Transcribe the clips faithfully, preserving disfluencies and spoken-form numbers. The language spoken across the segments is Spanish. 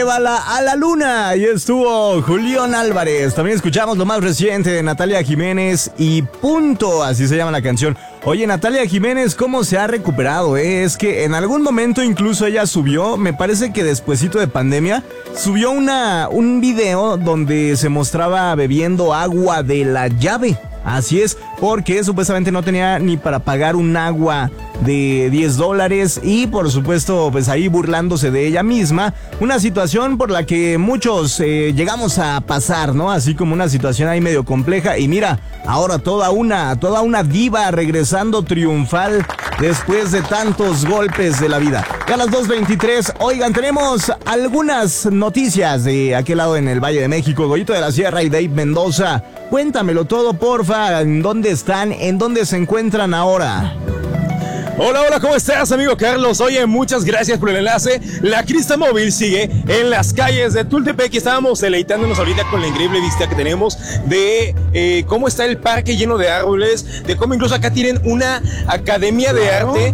a la, a la luna. Y estuvo Julián Álvarez. También escuchamos lo más reciente de Natalia Jiménez y Punto, así se llama la canción. Oye, Natalia Jiménez, ¿cómo se ha recuperado? Eh? Es que en algún momento incluso ella subió, me parece que despuesito de pandemia, subió una, un video donde se mostraba bebiendo agua de la llave. Así es, porque supuestamente no tenía ni para pagar un agua de diez dólares y por supuesto pues ahí burlándose de ella misma, una situación por la que muchos eh, llegamos a pasar, ¿no? Así como una situación ahí medio compleja y mira, ahora toda una, toda una diva regresando triunfal después de tantos golpes de la vida. Ya a las dos veintitrés, oigan, tenemos algunas noticias de aquel lado en el Valle de México, Goyito de la Sierra y Dave Mendoza. Cuéntamelo todo, porfa, ¿en dónde están? ¿En dónde se encuentran ahora? Hola, hola, ¿cómo estás, amigo Carlos? Oye, muchas gracias por el enlace. La Crista Móvil sigue en las calles de Tultepec y estábamos deleitándonos ahorita con la increíble vista que tenemos de eh, cómo está el parque lleno de árboles, de cómo incluso acá tienen una academia de claro. arte,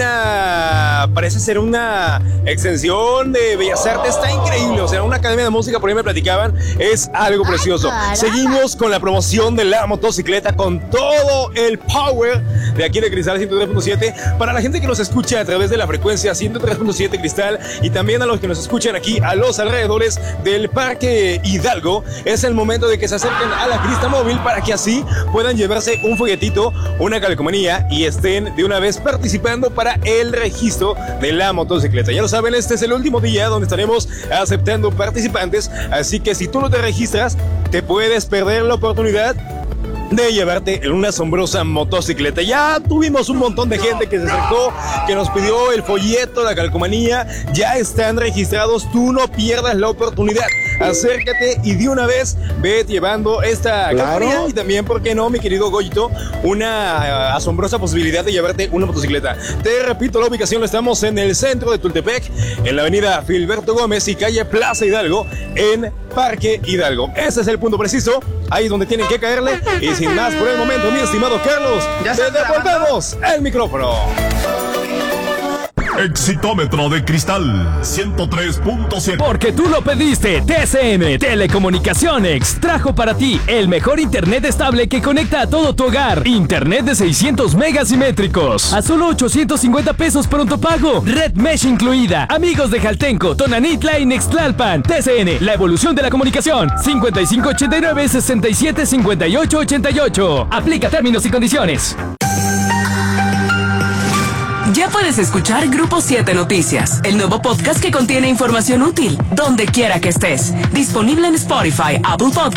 una, parece ser una extensión de Bellas Artes, está increíble, o sea, una academia de música, por ahí me platicaban, es algo precioso. Ah, Seguimos con la promoción de la motocicleta con todo el power de aquí de Cristal ciento tres punto siete. Para la gente que nos escucha a través de la frecuencia ciento tres punto siete Cristal y también a los que nos escuchan aquí a los alrededores del Parque Hidalgo, es el momento de que se acerquen a la Crista Móvil para que así puedan llevarse un folletito, una calcomanía y estén de una vez participando para el registro de la motocicleta. Ya lo saben, este es el último día donde estaremos aceptando participantes, así que si tú no te registras, te puedes perder la oportunidad de llevarte en una asombrosa motocicleta. Ya tuvimos un montón de gente que se acercó, que nos pidió el folleto, la calcomanía. Ya están registrados, tú no pierdas la oportunidad. Acércate y de una vez ve llevando esta claro. calcomanía y también, ¿por qué no, mi querido Goyito? Una uh, asombrosa posibilidad de llevarte una motocicleta. Te repito la ubicación, estamos en el centro de Tultepec, en la avenida Filberto Gómez y calle Plaza Hidalgo, en Parque Hidalgo. Ese es el punto preciso, ahí es donde tienen que caerle. Y sin más por el momento, mi estimado Carlos, ¿Ya te devolvemos el micrófono. Exitómetro de Cristal ciento tres punto siete. Porque tú lo pediste, T C M Telecomunicaciones trajo para ti el mejor internet estable que conecta a todo tu hogar. Internet de seiscientos megas simétricos a solo ochocientos cincuenta pesos pronto pago. Red Mesh incluida. Amigos de Jaltenco, Tonanitla y Nextlalpan. T C N, la evolución de la comunicación. cincuenta y cinco ochenta y nueve, sesenta y siete, cincuenta y ocho ochenta y ocho. Aplica términos y condiciones. Ya puedes escuchar Grupo siete Noticias, el nuevo podcast que contiene información útil, donde quiera que estés. Disponible en Spotify, Apple Podcasts.